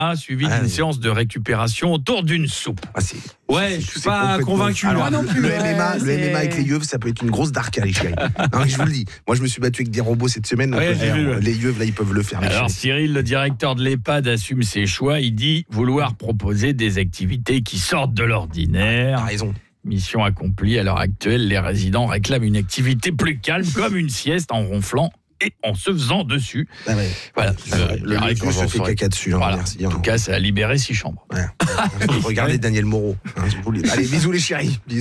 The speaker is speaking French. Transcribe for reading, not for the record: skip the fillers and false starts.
suivi d'une séance de récupération autour d'une soupe. Ouais, je suis pas convaincu. Alors, Moi non plus. Le MMA avec les yeux, ça peut être une grosse dark à les chéris. Non, mais je vous le dis. Moi, je me suis battu avec des robots cette semaine. Donc, les yeux, là, ils peuvent le faire. Alors, Cyril, le directeur de l'EHPAD, assume ses choix. Il dit vouloir proposer des activités qui sortent de l'ordinaire. T'as raison. Mission accomplie. À l'heure actuelle, les résidents réclament une activité plus calme, comme une sieste en ronflant et en se faisant dessus. Ah ouais. Voilà. Le mec se fait caca dessus. Voilà. Merci. En tout cas, ça a libéré 6 chambres. Ouais. Regardez Daniel Moreau. Allez, bisous les chéris.